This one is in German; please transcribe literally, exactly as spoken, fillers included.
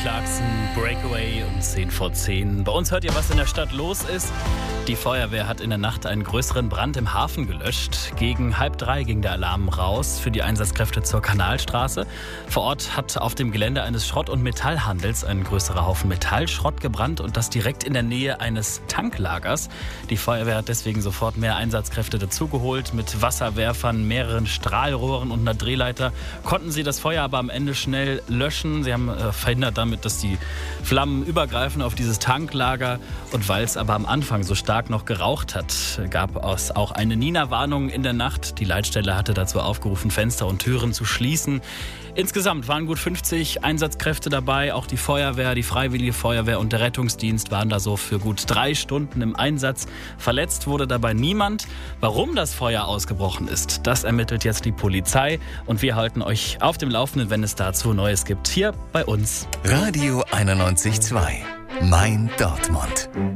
Clarkson, Breakaway um zehn vor zehn. Bei uns hört ihr, was in der Stadt los ist. Die Feuerwehr hat in der Nacht einen größeren Brand im Hafen gelöscht. Gegen halb drei ging der Alarm raus für die Einsatzkräfte zur Kanalstraße. Vor Ort hat auf dem Gelände eines Schrott- und Metallhandels ein größerer Haufen Metallschrott gebrannt und das direkt in der Nähe eines Tanklagers. Die Feuerwehr hat deswegen sofort mehr Einsatzkräfte dazugeholt. Mit Wasserwerfern, mehreren Strahlrohren und einer Drehleiter konnten sie das Feuer aber am Ende schnell löschen. Sie haben äh, verhindert damit, dass die Flammen übergreifen auf dieses Tanklager. Und weil es aber am Anfang so stark noch geraucht hat, gab es auch eine Nina-Warnung in der Nacht. Die Leitstelle hatte dazu aufgerufen, Fenster und Türen zu schließen. Insgesamt waren gut fünfzig Einsatzkräfte dabei. Auch die Feuerwehr, die Freiwillige Feuerwehr und der Rettungsdienst waren da so für gut drei Stunden im Einsatz. Verletzt wurde dabei niemand. Warum das Feuer ausgebrochen ist, das ermittelt jetzt die Polizei. Und wir halten euch auf dem Laufenden, wenn es dazu Neues gibt, hier bei uns. Radio einundneunzig Komma zwei. Mein Dortmund.